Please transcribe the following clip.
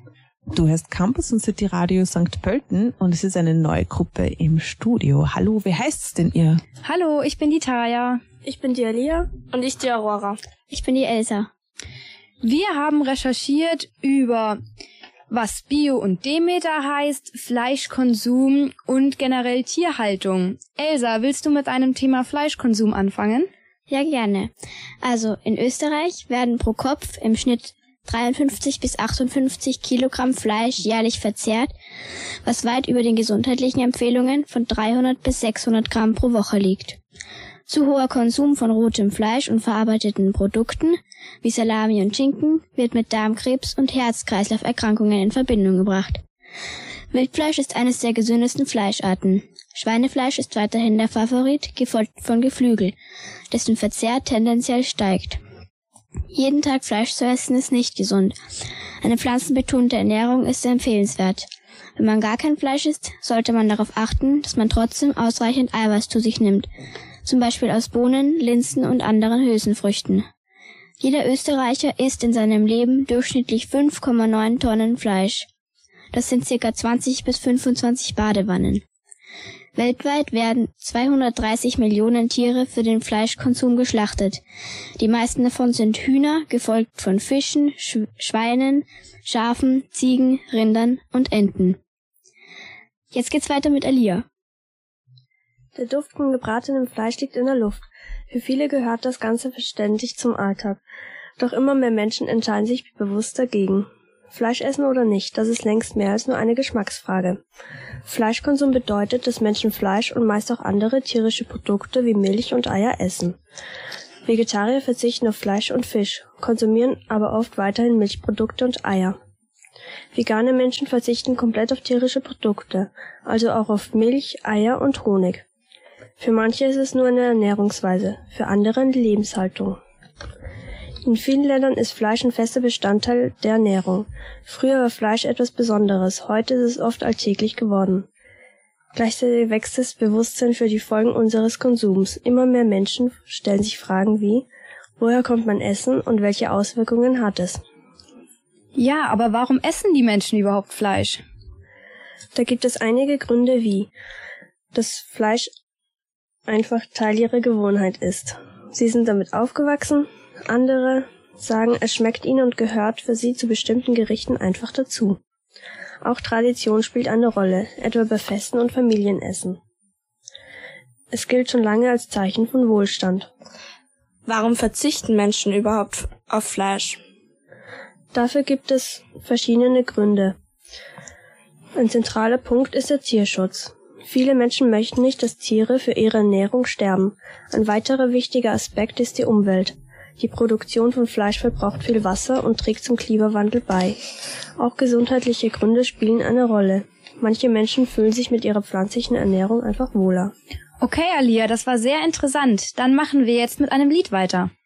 Du hörst Campus und City Radio St. Pölten und es ist eine neue Gruppe im Studio. Hallo, wie heißt's denn ihr? Hallo, ich bin die Taya. Ich bin die Elia. Und ich die Aurora. Ich bin die Elsa. Wir haben recherchiert über was Bio und Demeter heißt, Fleischkonsum und generell Tierhaltung. Elsa, willst du mit einem Thema Fleischkonsum anfangen? Ja, gerne. Also in Österreich werden pro Kopf im Schnitt 53 bis 58 Kilogramm Fleisch jährlich verzehrt, was weit über den gesundheitlichen Empfehlungen von 300 bis 600 Gramm pro Woche liegt. Zu hoher Konsum von rotem Fleisch und verarbeiteten Produkten wie Salami und Schinken wird mit Darmkrebs und Herz-Kreislauf-Erkrankungen in Verbindung gebracht. Wildfleisch ist eines der gesündesten Fleischarten. Schweinefleisch ist weiterhin der Favorit, gefolgt von Geflügel, dessen Verzehr tendenziell steigt. Jeden Tag Fleisch zu essen ist nicht gesund. Eine pflanzenbetonte Ernährung ist empfehlenswert. Wenn man gar kein Fleisch isst, sollte man darauf achten, dass man trotzdem ausreichend Eiweiß zu sich nimmt, zum Beispiel aus Bohnen, Linsen und anderen Hülsenfrüchten. Jeder Österreicher isst in seinem Leben durchschnittlich 5,9 Tonnen Fleisch. Das sind ca. 20 bis 25 Badewannen. Weltweit werden 230 Millionen Tiere für den Fleischkonsum geschlachtet. Die meisten davon sind Hühner, gefolgt von Fischen, Schweinen, Schafen, Ziegen, Rindern und Enten. Jetzt geht's weiter mit Alia. Der Duft von gebratenem Fleisch liegt in der Luft. Für viele gehört das Ganze verständlich zum Alltag. Doch immer mehr Menschen entscheiden sich bewusst dagegen. Fleisch essen oder nicht, das ist längst mehr als nur eine Geschmacksfrage. Fleischkonsum bedeutet, dass Menschen Fleisch und meist auch andere tierische Produkte wie Milch und Eier essen. Vegetarier verzichten auf Fleisch und Fisch, konsumieren aber oft weiterhin Milchprodukte und Eier. Vegane Menschen verzichten komplett auf tierische Produkte, also auch auf Milch, Eier und Honig. Für manche ist es nur eine Ernährungsweise, für andere eine Lebenshaltung. In vielen Ländern ist Fleisch ein fester Bestandteil der Ernährung. Früher war Fleisch etwas Besonderes, heute ist es oft alltäglich geworden. Gleichzeitig wächst das Bewusstsein für die Folgen unseres Konsums. Immer mehr Menschen stellen sich Fragen wie, woher kommt mein Essen und welche Auswirkungen hat es? Ja, aber warum essen die Menschen überhaupt Fleisch? Da gibt es einige Gründe wie, dass Fleisch einfach Teil ihrer Gewohnheit ist. Sie sind damit aufgewachsen, andere sagen, es schmeckt ihnen und gehört für sie zu bestimmten Gerichten einfach dazu. Auch Tradition spielt eine Rolle, etwa bei Festen und Familienessen. Es gilt schon lange als Zeichen von Wohlstand. Warum verzichten Menschen überhaupt auf Fleisch? Dafür gibt es verschiedene Gründe. Ein zentraler Punkt ist der Tierschutz. Viele Menschen möchten nicht, dass Tiere für ihre Ernährung sterben. Ein weiterer wichtiger Aspekt ist die Umwelt. Die Produktion von Fleisch verbraucht viel Wasser und trägt zum Klimawandel bei. Auch gesundheitliche Gründe spielen eine Rolle. Manche Menschen fühlen sich mit ihrer pflanzlichen Ernährung einfach wohler. Okay, Alia, das war sehr interessant. Dann machen wir jetzt mit einem Lied weiter.